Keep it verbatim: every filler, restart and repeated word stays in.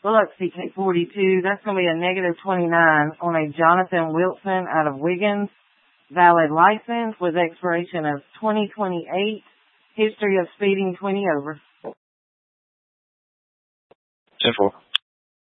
Biloxi K forty-two, that's going to be a negative twenty-nine on a Jonathan Wilson out of Wiggins. Valid license with expiration of twenty twenty-eight. History of speeding twenty over. ten four.